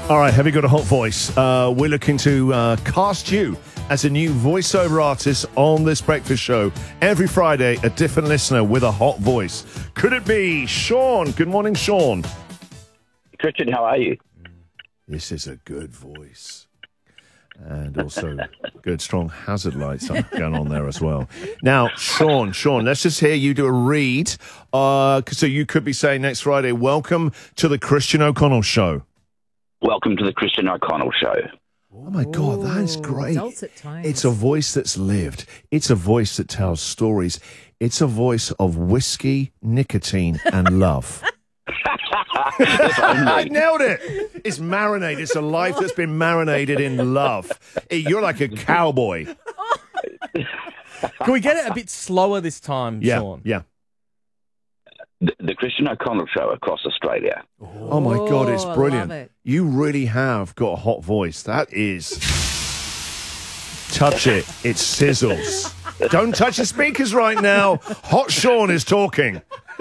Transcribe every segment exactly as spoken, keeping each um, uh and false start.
All right, have you got a hot voice? Uh, we're looking to uh, cast you as a new voiceover artist on this breakfast show. Every Friday, a different listener with a hot voice. Could it be Sean? Good morning, Sean. Christian, how are you? This is a good voice. And also good, strong hazard lights going on there as well. Now, Sean, Sean, let's just hear you do a read. Uh, so you could be saying next Friday, welcome to the Christian O'Connell Show. Welcome to the Christian O'Connell Show. Oh, my God, that is great. Dulcet tones. It's a voice that's lived. It's a voice that tells stories. It's a voice of whiskey, nicotine, and love. I nailed it. It's marinated. It's a life that's been marinated in love. You're like a cowboy. Can we get it a bit slower this time, Yeah, Sean? yeah. The, the Christian O'Connell Show across Australia. Oh, my God, it's Oh, I brilliant. love it. You really have got a hot voice. That is... Touch it. It sizzles. Don't touch the speakers right now. Hot Sean is talking.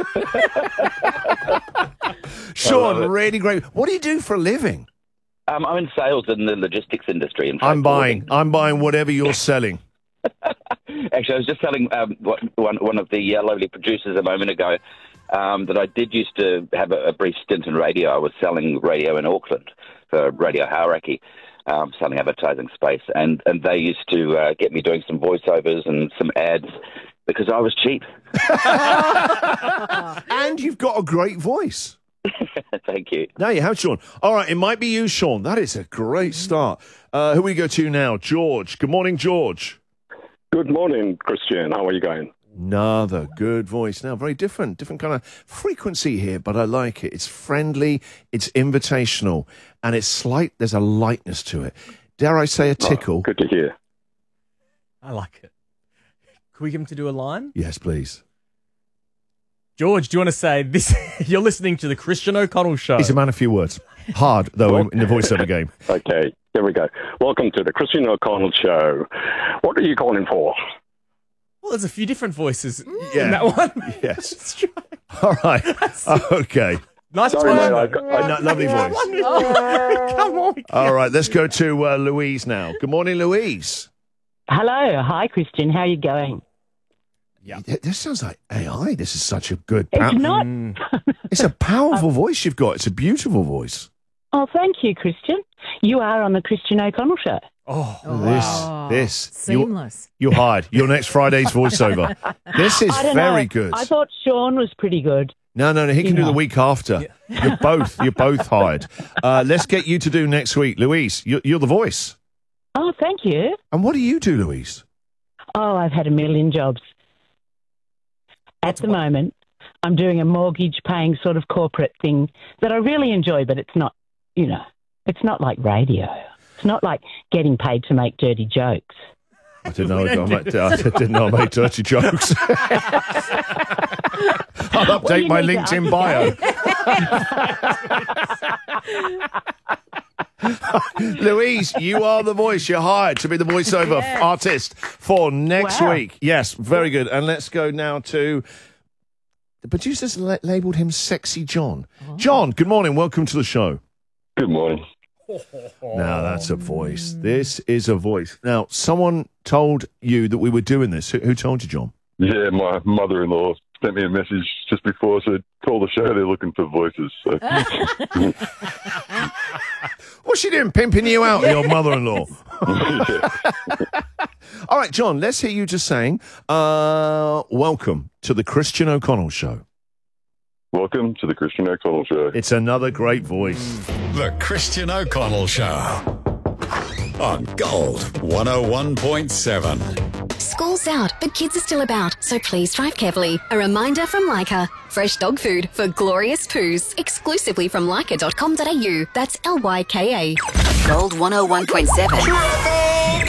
Sean, really great. What do you do for a living? Um, I'm in sales in the logistics industry. In I'm buying. I'm buying whatever you're selling. Actually, I was just telling um, one, one of the uh, lovely producers a moment ago um, that I did used to have a, a brief stint in radio. I was selling radio in Auckland for Radio Hauraki, um, selling advertising space, and, and they used to uh, get me doing some voiceovers and some ads because I was cheap. And you've got a great voice. Thank you. Now you have, Sean. All right, it might be you, Sean. That is a great start. Uh, who we go to now? George. Good morning, George. Good morning, Christian. How are you going? Another good voice. Now, very different, different kind of frequency here, but I like it. It's friendly, it's invitational, and it's slight. There's a lightness to it. Dare I say a tickle? Oh, good to hear. I like it. Can we get him to do a line? Yes, please. George, do you want to say this? You're listening to the Christian O'Connell Show. He's a man of few words. Hard, though, in, in the voiceover game. Okay, here we go. Welcome to the Christian O'Connell Show. What are you calling for? Well, there's a few different voices Yeah. in that one. Yes. Let's try. All right. Okay. Nice Sorry, time. mate, I got- I- No, lovely voice. Come on. All right, let's go to uh, Louise now. Good morning, Louise. Hello. Hi, Christian. How are you going? Yeah. This sounds like A I. This is such a good... It's pow- not. Mm. It's a powerful voice you've got. It's a beautiful voice. Oh, thank you, Christian. You are on the Christian O'Connell Show. Oh, This, this. seamless. You're, you're hired. You're next Friday's voiceover. This is I don't very know. good. I thought Sean was pretty good. No, no, no. He can do Yeah. the week after. You're both. You're both hired. Uh, let's get you to do next week, Louise. You're, you're the voice. Oh, thank you. And what do you do, Louise? Oh, I've had a million jobs. At the moment, I'm doing a mortgage-paying sort of corporate thing that I really enjoy, but it's not, you know, it's not like radio. It's not like getting paid to make dirty jokes. I didn't know. I, made, I didn't know I made dirty jokes. I'll update you my need to LinkedIn bio. Louise, you are the voice. You're hired to be the voiceover artist for next Wow. week. Yes, very good. And let's go now to the producers la- labelled him Sexy John. John, good morning. Welcome to the show. Good morning. Now that's a voice. This is a voice. Now, someone told you that we were doing this. Who, who told you, John? Yeah, my mother-in-law sent me a message just before, said, call the show, they're looking for voices. So. What's she doing, pimping you out, your mother-in-law? All right, John, let's hear you just saying, uh, welcome to the Christian O'Connell Show. Welcome to the Christian O'Connell Show. It's another great voice. The Christian O'Connell Show on Gold one oh one point seven. School's out, but kids are still about, so please drive carefully. A reminder from Lyca. Fresh dog food for glorious poos. Exclusively from lyca dot com dot a u. That's L Y K A. Gold one oh one point seven.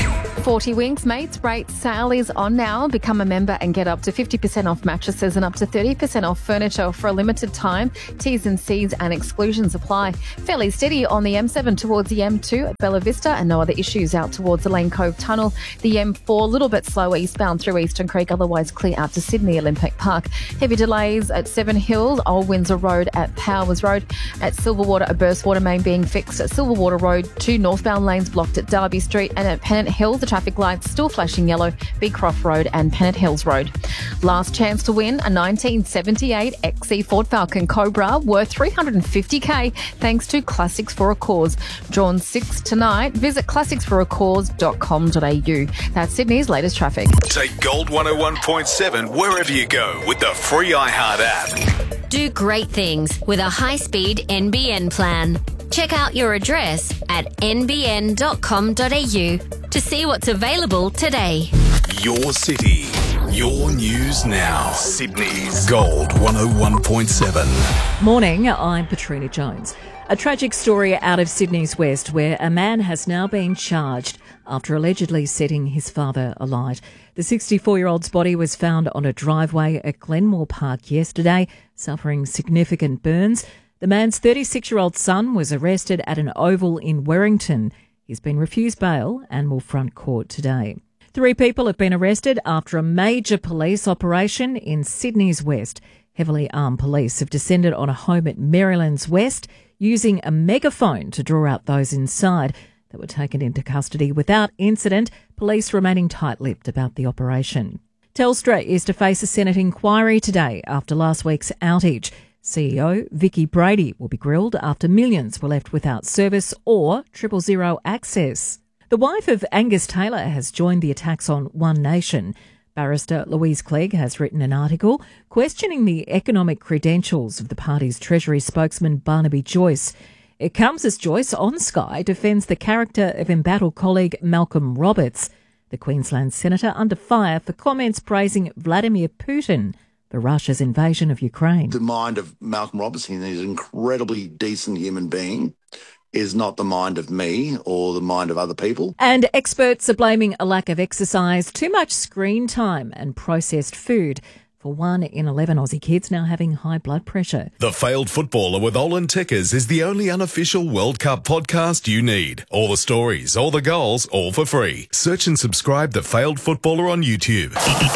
forty Winks, mates. Rate sale is on now. Become a member and get up to fifty percent off mattresses and up to thirty percent off furniture for a limited time. T's and C's and exclusions apply. Fairly steady on the M seven towards the M two at Bella Vista and no other issues out towards the Lane Cove Tunnel. The M four, a little bit slower eastbound through Eastern Creek, otherwise clear out to Sydney Olympic Park. Heavy delays at Seven Hills, Old Windsor Road at Powers Road. At Silverwater, a burst water main being fixed at Silverwater Road. Two northbound lanes blocked at Derby Street, and at Pennant Hills, the traffic lights still flashing yellow, Beecroft Road and Pennant Hills Road. Last chance to win a nineteen seventy-eight X C Ford Falcon Cobra worth three hundred fifty thousand dollars thanks to Classics for a Cause. Drawn six tonight. Visit classics for a cause dot com dot a u. That's Sydney's latest traffic. Take Gold one oh one point seven wherever you go with the free iHeart app. Do great things with a high-speed N B N plan. Check out your address at n b n dot com dot a u to see what's available today. Your city, your news now. Sydney's Gold one oh one point seven. Morning, I'm Patrina Jones. A tragic story out of Sydney's West where a man has now been charged after allegedly setting his father alight. The sixty-four-year-old's body was found on a driveway at Glenmore Park yesterday, suffering significant burns. The man's thirty-six-year-old son was arrested at an oval in Werrington. He's been refused bail and will front court today. Three people have been arrested after a major police operation in Sydney's West. Heavily armed police have descended on a home at Maryland's West using a megaphone to draw out those inside that were taken into custody without incident, police remaining tight-lipped about the operation. Telstra is to face a Senate inquiry today after last week's outage. C E O Vicky Brady will be grilled after millions were left without service or triple zero access. The wife of Angus Taylor has joined the attacks on One Nation. Barrister Louise Clegg has written an article questioning the economic credentials of the party's Treasury spokesman Barnaby Joyce. It comes as Joyce on Sky defends the character of embattled colleague Malcolm Roberts, the Queensland senator under fire for comments praising Vladimir Putin for Russia's invasion of Ukraine. The mind of Malcolm Roberts, he's an incredibly decent human being, is not the mind of me or the mind of other people. And experts are blaming a lack of exercise, too much screen time and processed food for one in eleven Aussie kids now having high blood pressure. The Failed Footballer with Olin Tickers is the only unofficial World Cup podcast you need. All the stories, all the goals, all for free. Search and subscribe The Failed Footballer on YouTube.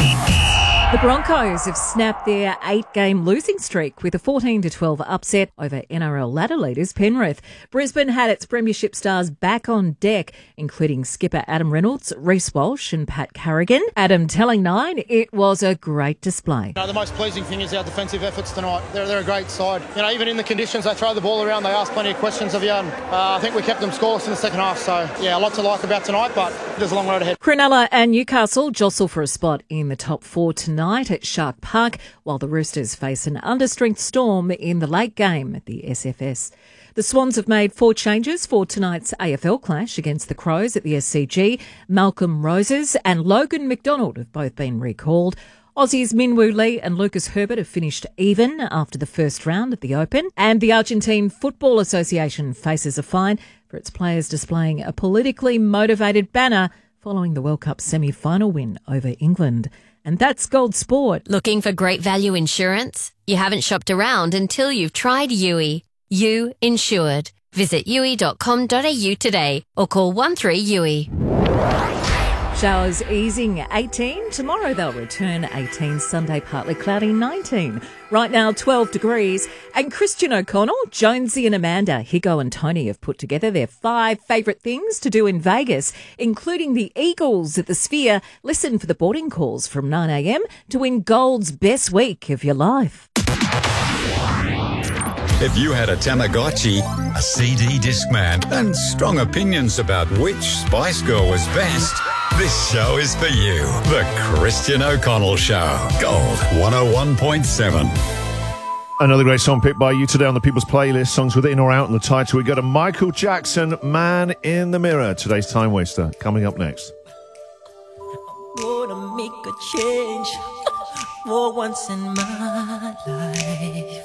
The Broncos have snapped their eight-game losing streak with a fourteen to twelve upset over N R L ladder leaders Penrith. Brisbane had its premiership stars back on deck, including skipper Adam Reynolds, Reece Walsh and Pat Carrigan. Adam telling Nine it was a great display. You know, the most pleasing thing is our defensive efforts tonight. They're, they're a great side. You know, even in the conditions they throw the ball around, they ask plenty of questions of you. And, uh, I think we kept them scoreless in the second half. So, yeah, a lot to like about tonight, but there's a long road ahead. Cronulla and Newcastle jostle for a spot in the top four tonight at Shark Park, while the Roosters face an understrength Storm in the late game at the S F S. The Swans have made four changes for tonight's A F L clash against the Crows at the S C G. Malcolm Roses and Logan McDonald have both been recalled. Aussies Minwoo Lee and Lucas Herbert have finished even after the first round at the Open. And the Argentine Football Association faces a fine for its players displaying a politically motivated banner following the World Cup semi-final win over England. And that's Gold Sport. Looking for great value insurance? You haven't shopped around until you've tried U I. You Insured. Visit u i dot com dot a u today or call one three U I. Showers easing eighteen. Tomorrow they'll return eighteen. Sunday partly cloudy nineteen. Right now twelve degrees. And Christian O'Connell, Jonesy and Amanda, Higo and Tony have put together their five favourite things to do in Vegas, including the Eagles at the Sphere. Listen for the boarding calls from nine a m to win Gold's best week of your life. If you had a Tamagotchi, a C D Discman, and strong opinions about which Spice Girl was best, this show is for you. The Christian O'Connell Show. Gold one oh one point seven. Another great song picked by you today on the People's Playlist. Songs with in or out in the title. We go to Michael Jackson, Man in the Mirror. Today's Time Waster. Coming up next. Wanna make a change for once in my life.